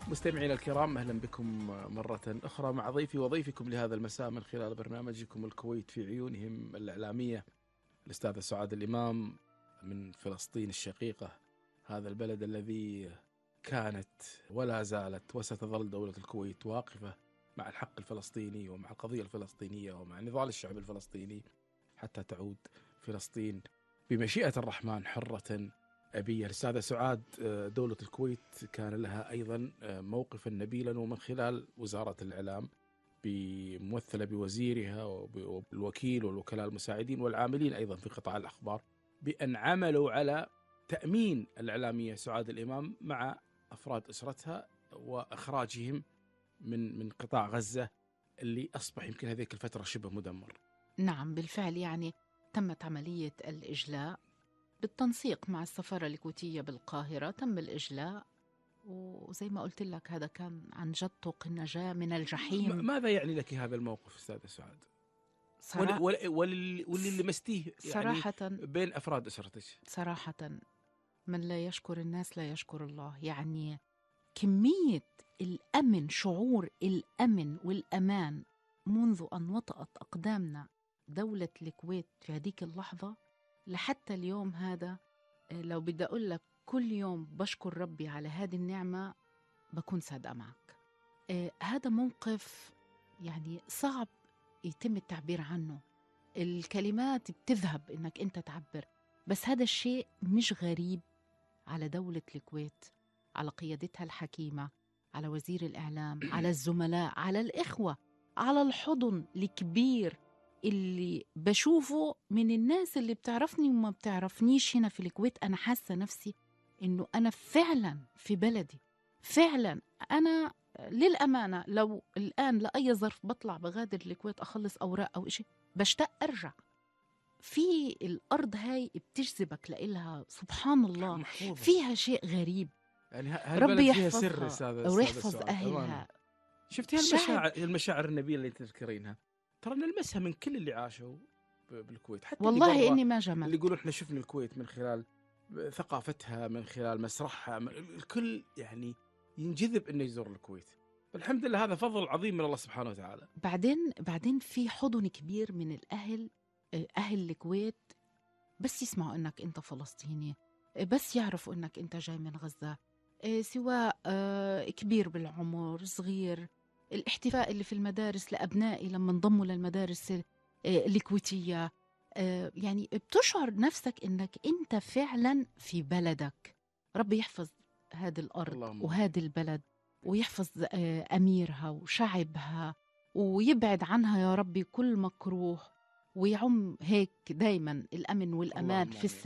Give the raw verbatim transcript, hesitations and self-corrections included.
مستمعينا الكرام، أهلا بكم مرة أخرى مع ضيفي وضيفكم لهذا المساء من خلال برنامجكم الكويت في عيونهم الإعلامية، الأستاذ سعاد الإمام من فلسطين الشقيقة، هذا البلد الذي كانت ولا زالت وستظل دولة الكويت واقفة مع الحق الفلسطيني ومع القضية الفلسطينية ومع نضال الشعب الفلسطيني حتى تعود فلسطين بمشيئة الرحمن حرة أبية. الأستاذة سعاد، دولة الكويت كان لها أيضا موقفا نبيلا، ومن خلال وزارة الإعلام بممثلة بوزيرها وبالوكيل والوكلاء المساعدين والعاملين أيضا في قطاع الأخبار، بأن عملوا على تأمين الإعلامية سعاد الإمام مع أفراد أسرتها وإخراجهم من من قطاع غزة اللي أصبح يمكن هذيك الفترة شبه مدمر. نعم بالفعل، يعني تمت عملية الإجلاء بالتنسيق مع السفارة الكويتية بالقاهرة. تم الإجلاء، وزي ما قلت لك هذا كان عن جد طوق النجاة من الجحيم. ماذا يعني لك هذا الموقف أستاذة سعاد؟ صراحة واللي واللي لمستيه يعني صراحة بين أفراد أسرتك؟ صراحة من لا يشكر الناس لا يشكر الله. يعني كمية الأمن، شعور الأمن والأمان منذ أن وطأت أقدامنا دولة الكويت في هذيك اللحظة لحتى اليوم هذا. لو بدي أقول لك كل يوم بشكر ربي على هذه النعمة بكون صادقة معك. آه هذا موقف يعني صعب يتم التعبير عنه، الكلمات بتذهب إنك أنت تعبر، بس هذا الشيء مش غريب على دولة الكويت، على قيادتها الحكيمة، على وزير الإعلام، على الزملاء، على الإخوة، على الحضن الكبير اللي بشوفه من الناس اللي بتعرفني وما بتعرفنيش هنا في الكويت. أنا حاسة نفسي إنه أنا فعلا في بلدي، فعلا. أنا للأمانة لو الآن لأي ظرف بطلع بغادر الكويت أخلص أوراق أو إشي بشتاق أرجع. في الأرض هاي بتجذبك لإلها، سبحان الله محفوظة. فيها شيء غريب، يعني ربي فيها سر يحفظها ويحفظ أهلها. شفتي المشاعر المشاعر النبيلة اللي تذكرينها، ترى نلمسها من كل اللي عاشوا بالكويت، حتى والله اللي إني ما جملت، اللي يقولوا إحنا شفنا الكويت من خلال ثقافتها، من خلال مسرحها، الكل يعني ينجذب إنه يزور الكويت. الحمد لله هذا فضل عظيم من الله سبحانه وتعالى. بعدين بعدين في حضن كبير من الأهل، أهل الكويت، بس يسمعوا إنك أنت فلسطيني، بس يعرفوا إنك أنت جاي من غزة، سواء كبير بالعمر صغير. الاحتفاء اللي في المدارس لأبنائي لما انضموا للمدارس الكويتية، يعني بتشعر نفسك إنك أنت فعلا في بلدك. ربي يحفظ هذه الأرض وهذه البلد، ويحفظ أميرها وشعبها، ويبعد عنها يا ربي كل مكروه، ويعم هيك دايما الأمن والأمان في السلام.